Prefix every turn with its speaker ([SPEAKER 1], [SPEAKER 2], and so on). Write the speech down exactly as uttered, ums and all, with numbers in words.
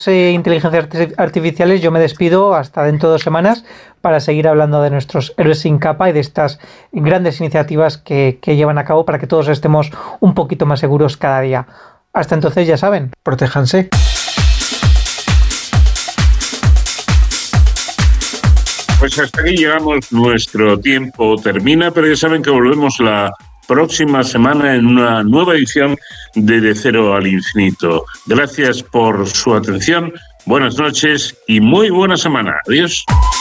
[SPEAKER 1] inteligencias artificiales, yo me despido hasta dentro de dos semanas para seguir hablando de nuestros héroes sin capa y de estas grandes iniciativas que, que llevan a cabo para que todos estemos un poquito más seguros cada día. Hasta entonces, ya saben, protéjanse.
[SPEAKER 2] Pues hasta aquí llegamos, nuestro tiempo termina, pero ya saben que volvemos la próxima semana en una nueva edición de De Cero al Infinito. Gracias por su atención, buenas noches y muy buena semana. Adiós.